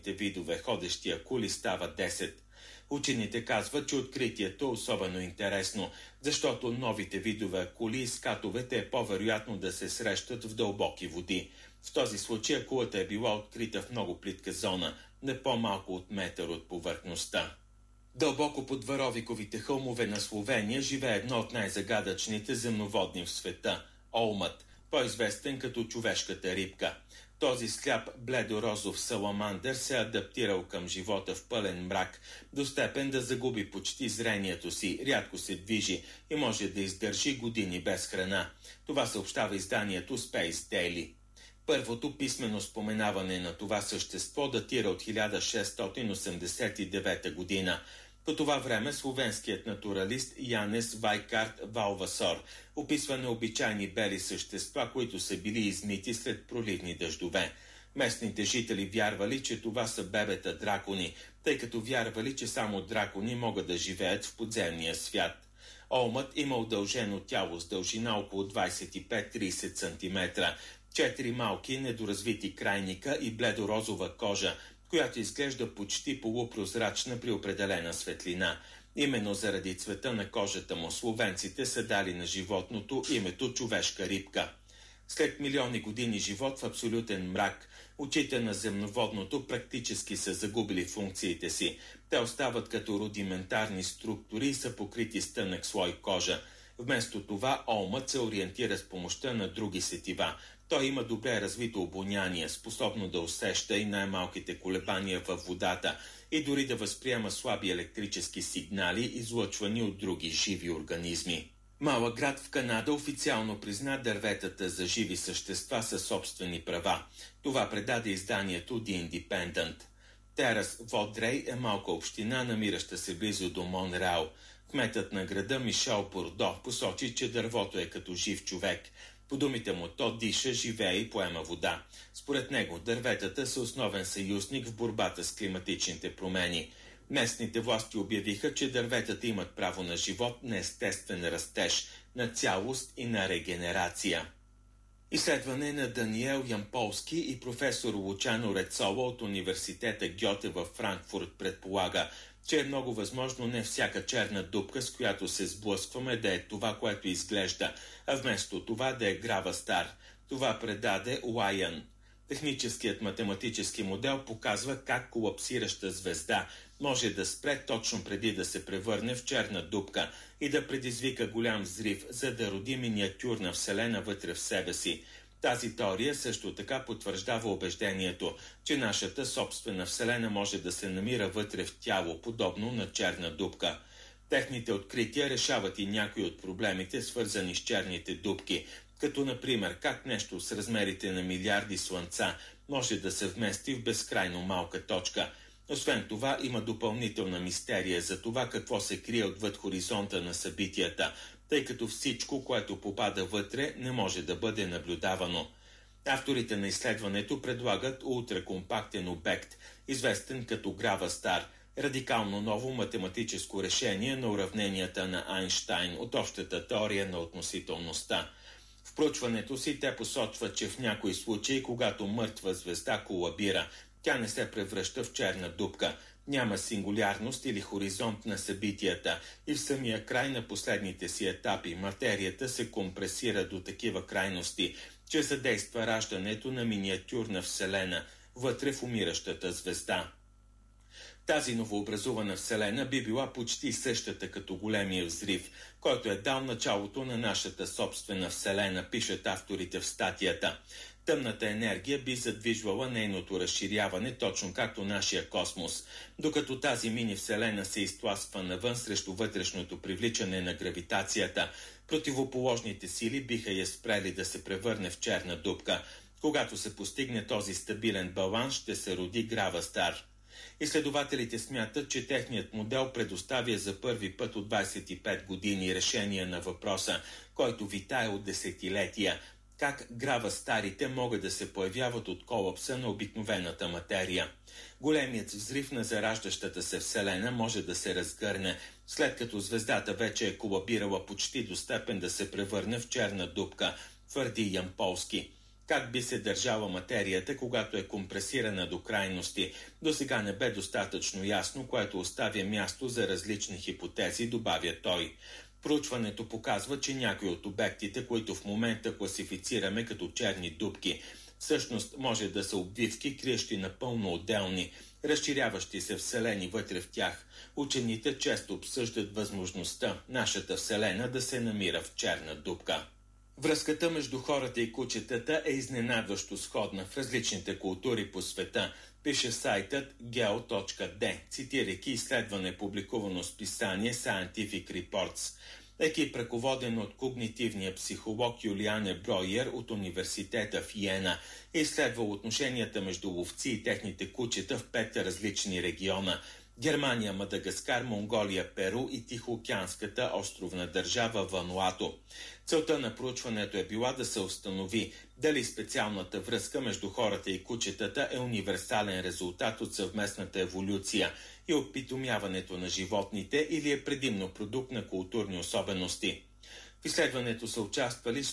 видове ходещи акули става 10. Учените казват, че откритието е особено интересно, защото новите видове акули и скатовете е по-вероятно да се срещат в дълбоки води. В този случай акулата е била открита в много плитка зона, не по-малко от метър от повърхността. Дълбоко под Варовиковите хълмове на Словения живее едно от най-загадъчните земноводни в света – олмът, по-известен като човешката рибка. Този сляп бледорозов саламандър се е адаптирал към живота в пълен мрак, до степен да загуби почти зрението си, рядко се движи и може да издържи години без храна. Това съобщава изданието Space Daily. Първото писмено споменаване на това същество датира от 1689 година. По това време словенският натуралист Янес Вайкард Валвасор описва необичайни бели същества, които са били измити след проливни дъждове. Местните жители вярвали, че това са бебета дракони, тъй като вярвали, че само дракони могат да живеят в подземния свят. Олмът има удължено тяло с дължина около 25-30 см, 4 малки недоразвити крайника и бледорозова кожа, която изглежда почти полупрозрачна при определена светлина. Именно заради цвета на кожата му словенците са дали на животното името човешка рибка. След милиони години живот в абсолютен мрак, очите на земноводното практически са загубили функциите си. Те остават като рудиментарни структури и са покрити с тънък слой кожа. Вместо това олмът се ориентира с помощта на други сетива. Той има добре развито обоняние, способно да усеща и най-малките колебания във водата и дори да възприема слаби електрически сигнали, излъчвани от други живи организми. Малък град в Канада официално призна дърветата за живи същества със собствени права. Това предаде изданието The Independent. Терас Водрей е малка община, намираща се близо до Монреал. Кметът на града Мишел Бордо посочи, че дървото е като жив човек. По думите му, то диша, живее и поема вода. Според него, дърветата са основен съюзник в борбата с климатичните промени. Местните власти обявиха, че дърветата имат право на живот, на естествен растеж, на цялост и на регенерация. Изследване на Даниел Ямполски и професор Лучано Рецола от университета Гьоте във Франкфурт предполага, че е много възможно не всяка черна дупка, с която се сблъскваме, да е това, което изглежда, а вместо това да е грава стар. Това предаде Лайън. Техническият математически модел показва как колапсираща звезда може да спре точно преди да се превърне в черна дупка и да предизвика голям взрив, за да роди миниатюрна вселена вътре в себе си. Тази теория също така потвърждава убеждението, че нашата собствена вселена може да се намира вътре в тяло, подобно на черна дупка. Техните открития решават и някои от проблемите, свързани с черните дупки, като например как нещо с размерите на милиарди слънца може да се вмести в безкрайно малка точка. Освен това, има допълнителна мистерия за това какво се крие отвъд хоризонта на събитията, тъй като всичко, което попада вътре, не може да бъде наблюдавано. Авторите на изследването предлагат ултракомпактен обект, известен като грава стар, радикално ново математическо решение на уравненията на Айнщайн от общата теория на относителността. В проучването си те посочват, че в някои случаи, когато мъртва звезда колабира, тя не се превръща в черна дупка, няма сингулярност или хоризонт на събитията и в самия край на последните си етапи материята се компресира до такива крайности, че задейства раждането на миниатюрна вселена вътре в умиращата звезда. Тази новообразувана вселена би била почти същата като големия взрив, който е дал началото на нашата собствена вселена, пишат авторите в статията. Тъмната енергия би задвижвала нейното разширяване, точно както нашия космос, докато тази мини-вселена се изтласква навън срещу вътрешното привличане на гравитацията. Противоположните сили биха я спрели да се превърне в черна дупка. Когато се постигне този стабилен баланс, ще се роди грава стар. Изследователите смятат, че техният модел предоставя за първи път от 25 години решение на въпроса, който витае от десетилетия – как грава старите могат да се появяват от колапса на обикновената материя. Големият взрив на зараждащата се вселена може да се разгърне, след като звездата вече е колабирала почти до степен да се превърне в черна дупка, твърди Ямполски. Как би се държала материята, когато е компресирана до крайности? До сега не бе достатъчно ясно, което оставя място за различни хипотези, добавя той. Проучването показва, че някои от обектите, които в момента класифицираме като черни дупки, всъщност може да са обвивки, криещи напълно отделни, разширяващи се вселени вътре в тях. Учените често обсъждат възможността нашата вселена да се намира в черна дупка. Връзката между хората и кучетата е изненадващо сходна в различните култури по света, пише сайтът geo.d, цитирайки изследване, публикувано с писание Scientific Reports. Екип, ръководен от когнитивния психолог Юлиане Бройер от университета в Йена, е изследвал отношенията между ловци и техните кучета в 5 различни региона – Германия, Мадагаскар, Монголия, Перу и Тихоокеанската островна държава Вануато. Целта на проучването е била да се установи дали специалната връзка между хората и кучетата е универсален резултат от съвместната еволюция и опитомяването на животните или е предимно продукт на културни особености. В изследването са участвали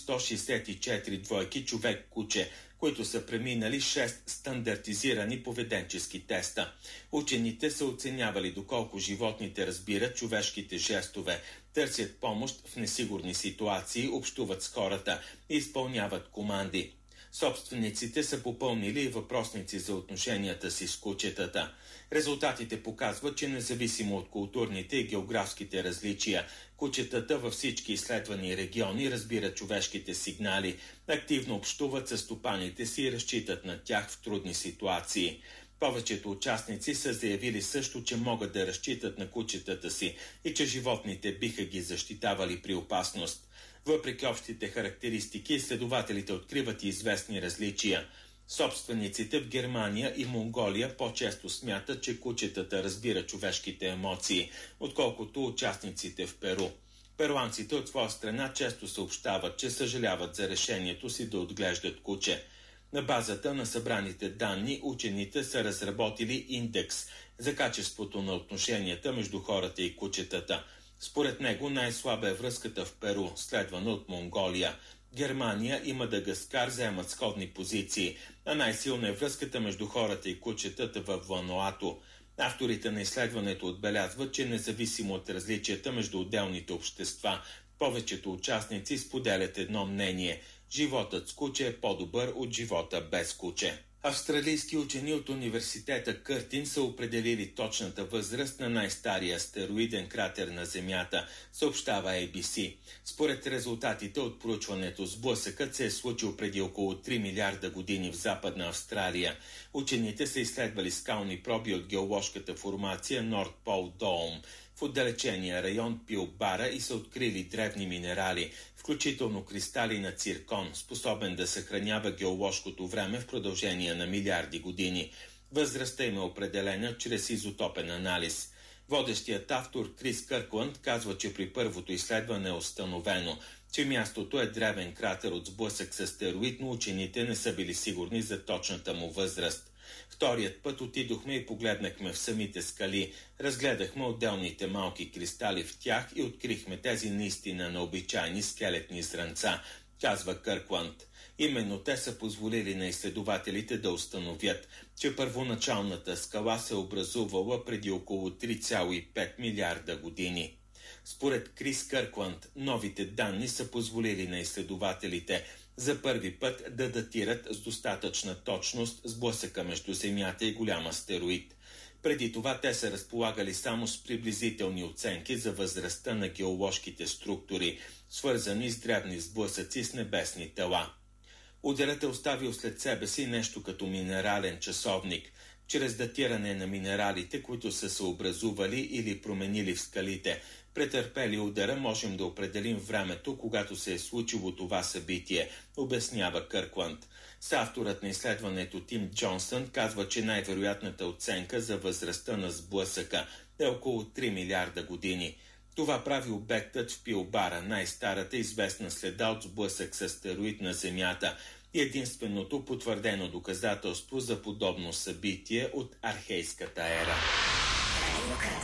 164 двойки човек-куче, които са преминали 6 стандартизирани поведенчески теста. Учените са оценявали доколко животните разбират човешките жестове, търсят помощ в несигурни ситуации, общуват с хората и изпълняват команди. Собствениците са попълнили и въпросници за отношенията си с кучетата. Резултатите показват, че независимо от културните и географските различия, кучетата във всички изследвани региони разбират човешките сигнали, активно общуват с стопаните си и разчитат на тях в трудни ситуации. Повечето участници са заявили също, че могат да разчитат на кучетата си и че животните биха ги защитавали при опасност. Въпреки общите характеристики, изследователите откриват и известни различия. Собствениците в Германия и Монголия по-често смятат, че кучетата разбират човешките емоции, отколкото участниците в Перу. Перуанците от своя страна често съобщават, че съжаляват за решението си да отглеждат куче. На базата на събраните данни учените са разработили индекс за качеството на отношенията между хората и кучетата. Според него най-слаба е връзката в Перу, следвана от Монголия. Германия и Мадагаскар заемат сходни позиции, а най-силна е връзката между хората и кучетата в Вануато. Авторите на изследването отбелязват, че независимо от различията между отделните общества, повечето участници споделят едно мнение – животът с куче е по-добър от живота без куче. Австралийски учени от университета Къртин са определили точната възраст на най-стария астероиден кратер на Земята, съобщава ABC. Според резултатите от проучването, сблъсъкът се е случил преди около 3 милиарда години в Западна Австралия. Учените са изследвали скални проби от геоложката формация Норт Пол Доум в отдалечения район Пилбара и са открили древни минерали, включително кристали на циркон, способен да съхранява геоложкото време в продължение на милиарди години. Възрастта им е определена чрез изотопен анализ. Водещият автор Крис Къркланд казва, че при първото изследване е установено, че мястото е древен кратер от сблъсък с астероид, но учените не са били сигурни за точната му възраст. Вторият път отидохме и погледнахме в самите скали, разгледахме отделните малки кристали в тях и открихме тези наистина необичайни скелетни зранца, казва Къркланд. Именно те са позволили на изследователите да установят, че първоначалната скала се образувала преди около 3,5 милиарда години. Според Крис Къркланд, новите данни са позволили на изследователите за първи път да датират с достатъчна точност сблъсъка между Земята и голям астероид. Преди това те са разполагали само с приблизителни оценки за възрастта на геоложките структури, свързани с дребни сблъсъци с небесни тела. Ударът е оставил след себе си нещо като минерален часовник, чрез датиране на минералите, които са се образували или променили в скалите. Претърпели удара можем да определим времето, когато се е случило това събитие, обяснява Къркланд. Авторът на изследването Тим Джонсън казва, че най-вероятната оценка за възрастта на сблъсъка е около 3 милиарда години. Това прави обектът в Пилбара, най-старата известна следа от сблъсък с астероид на Земята и единственото потвърдено доказателство за подобно събитие от архейската ера.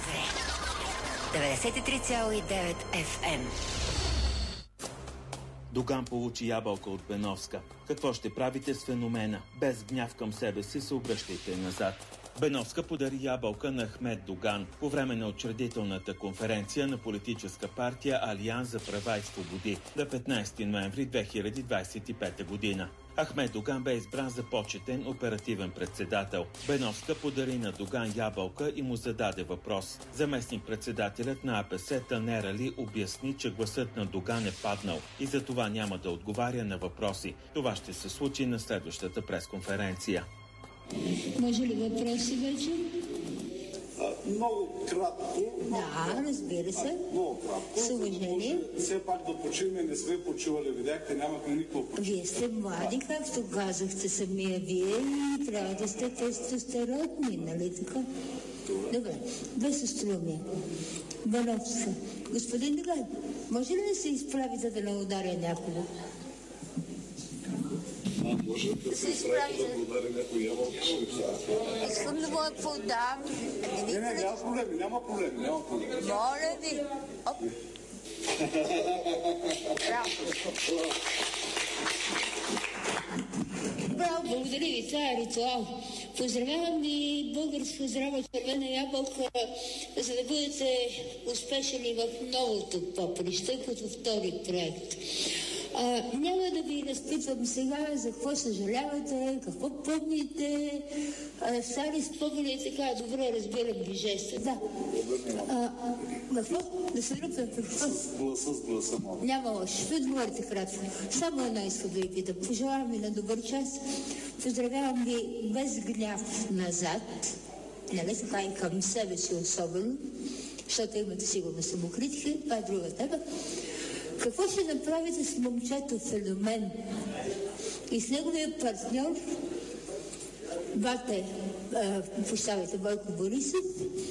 93,9 FM. Доган получи ябълка от Беновска. Какво ще правите с феномена? Без гняв към себе си се обръщайте назад. Беновска подари ябълка на Ахмед Доган по време на учредителната конференция на политическа партия Алианс за права и свободи на 15 ноември 2025 година. Ахмед Доган бе избран за почетен оперативен председател. Беновска подари на Доган ябълка и му зададе въпрос. Заместник-председателят на АПС Танер Али обясни, че гласът на Доган е паднал и за това няма да отговаря на въпроси. Това ще се случи на следващата пресконференция. Може ли въпроси вече? Много кратко. Да, разбира се. Много кратко. С уважение. Все пак да почиваме, не сме почивали. Видяхте, нямахме никакво почиване. Вие сте млади, както казахте самия вие, и трябва да сте тестостеронни, нали така? Добре, без остроумие. Беновска. Господин Доган, може ли да се изправите да не ударя някого? Може да се изправи да удари някой ябълка. Искам да му я подам. Няма проблеми, няма проблеми. Моля ви. Оп. Браво, благодаря ви, това е ритуал. Поздравявам ви българска здрава червена ябълка, за да бъдете успешни в новото поприще, като втори проект. Няма да ви разпитвам сега за какво съжалявате, какво помните, стари спомени и така, добре разбирам ви жеста. Да. Какво? Да се ръпнем какво? С гласа малко. Няма лошо, ще отговорите кратко. Само една искам да ви питам. Пожелавам ви на добър час. Поздравявам ви без гняв назад, нали така и към себе си особено, защото имате сигурно самокритика, това е друга тема. Какво ще направите с момчето Феномен и с неговия партньор, Бойко Борисов,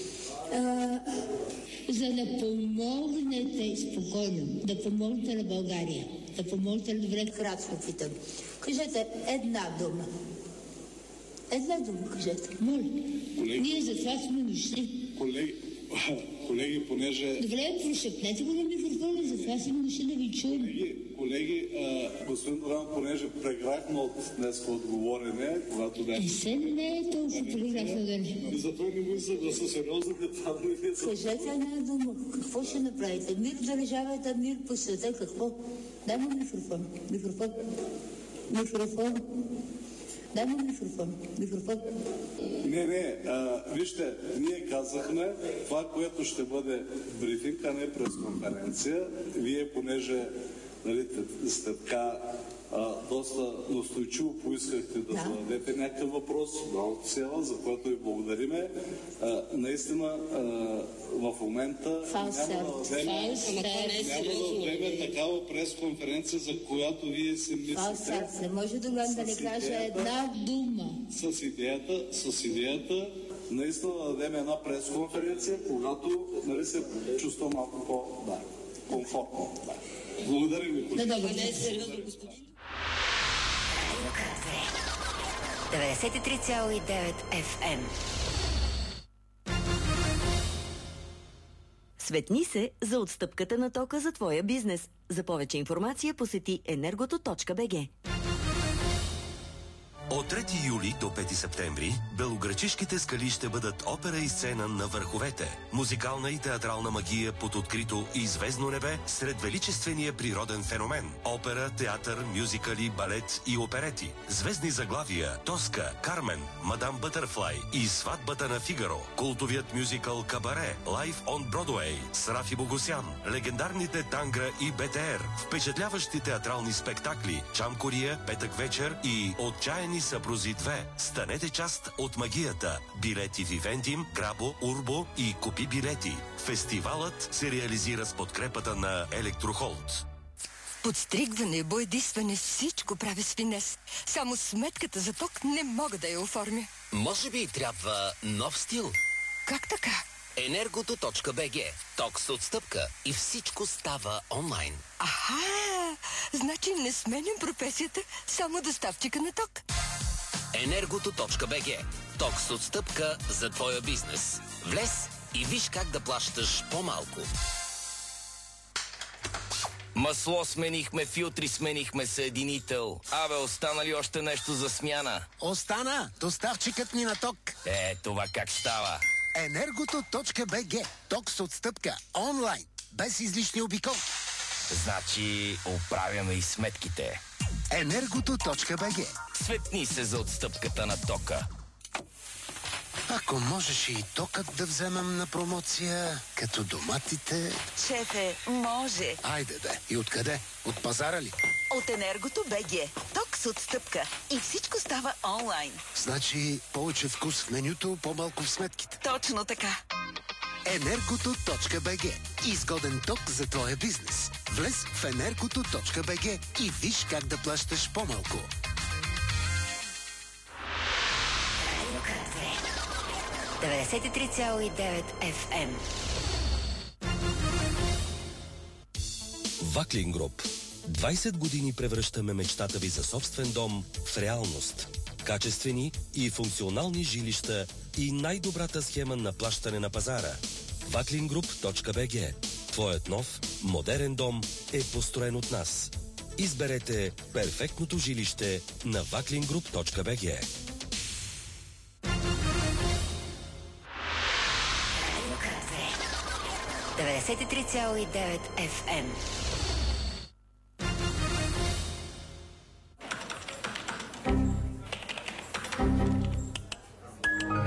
за да помогнете спокойно, да помогнете на България, да помогнете на добре, кратко питам. Кажете една дума. Една дума кажете. Моля. Ние за това сме дошли. Колеги, понеже... Добре, прошепнете го на микрофона, за това сме дошли да ви чуем. Колеги, господин Доган, понеже преграхме от днес отговорене, когато бяхме... Не е толкова преграхно да не. Затова не му съгласа сериозно, това да не ви е... Кажете една дума. Какво ще направите? Мир в държавата, мир по света, какво? Дай му микрофон. Дай му микрофон. Не, вижте, ние казахме това, което ще бъде брифинг, а не пресконференция. Вие, понеже сте така доста настойчиво поискахте да зададете някакъв въпрос, много цела, за което ви благодариме. Наистина, в момента няма да дадем такава пресконференция, за която вие се мислите. Не може Доган да не каже една дума. С идеята наистина да дадем една пресконференция, когато се чувства малко по-комфортно. Благодаря ви. Не, сериозно, господин. 93,9 FM. Светни се за отстъпката на тока за твоя бизнес. За повече информация посети energoto.bg. От 3 юли до 5 септември белоградчишките скали ще бъдат опера и сцена на върховете. Музикална и театрална магия под открито и звездно небе сред величествения природен феномен. Опера, театър, мюзикали, балет и оперети. Звездни заглавия Тоска, Кармен, Мадам Бътърфлай и Сватбата на Фигаро. Култовият мюзикъл Кабаре, Live on Broadway с Рафи Богосян. Легендарните Тангра и БТР. Впечатляващи театрални спектакли Чам Кория, Петък вечер и Отчаяни съпрузи 2. Станете част от магията. Билети в Ивентим, Грабо, Урбо и Купи билети. Фестивалът се реализира с подкрепата на Електрохолд. Подстригване, боядисване, всичко прави с финес. Само сметката за ток не мога да я оформя. Може би трябва нов стил? Как така? Energoto.bg. Ток с отстъпка и всичко става онлайн. Аха! Значи не сменям професията, само доставчика на ток. Energoto.bg. Ток с отстъпка за твоя бизнес. Влез и виж как да плащаш по-малко. Масло сменихме, филтри сменихме, съединител. Абе, остана ли още нещо за смяна? Остана! Доставчикът ни на ток. Това как става? Енергото.бг. Ток с отстъпка. Онлайн. Без излишни обиколки. Значи, оправяме и сметките. Енергото.бг. Светни се за отстъпката на тока. Ако можеш и токът да вземам на промоция, като доматите... Шефе, може. Айде де. И откъде? От пазара ли? От Енергото БГ. Ток с отстъпка. И всичко става онлайн. Значи повече вкус в менюто, по-малко в сметките. Точно така. Енергото.бг. Изгоден ток за твоя бизнес. Влез в Енергото.бг и виж как да плащаш по-малко. 93,9 FM. Ваклин Груп. 20 години превръщаме мечтата ви за собствен дом в реалност. Качествени и функционални жилища и най-добрата схема на плащане на пазара. Vaklingroup.bg. Твоят нов, модерен дом е построен от нас. Изберете перфектното жилище на Vaklingroup.bg. 93,9 FM.